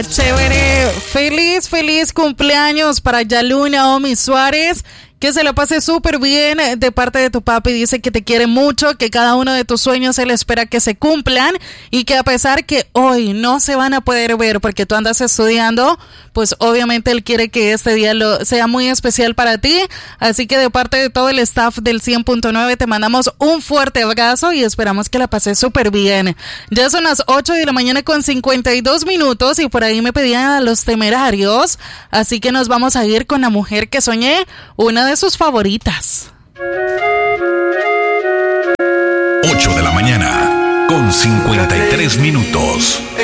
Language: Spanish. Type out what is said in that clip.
Chévere, feliz cumpleaños para Yaluna Omi Suárez. Que se lo pase súper bien de parte de tu papi. Dice que te quiere mucho, que cada uno de tus sueños él espera que se cumplan y que a pesar que hoy no se van a poder ver porque tú andas estudiando, pues obviamente él quiere que este día sea muy especial para ti. Así que de parte de todo el staff del 100.9 te mandamos un fuerte abrazo y esperamos que la pases súper bien. Ya son las 8 de la mañana con 52 minutos y por ahí me pedían a Los Temerarios. Así que nos vamos a ir con La Mujer que Soñé, una de sus favoritas. 8 de la mañana con 53 minutos.